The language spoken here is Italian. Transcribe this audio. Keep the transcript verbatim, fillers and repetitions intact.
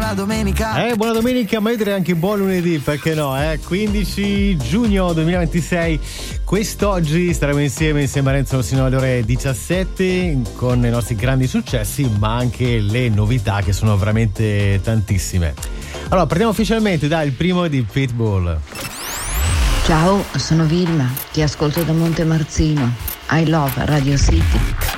buona domenica. Eh, buona domenica, ma io direi anche buon lunedì, perché no, eh? quindici giugno duemilaventisei. Quest'oggi staremo insieme, insieme a Renzo sino alle ore diciassette con i nostri grandi successi, ma anche le novità, che sono veramente tantissime. Allora, partiamo ufficialmente dal primo di Pitbull. Ciao, sono Vilma, ti ascolto da Monte Marzino. I love Radio City.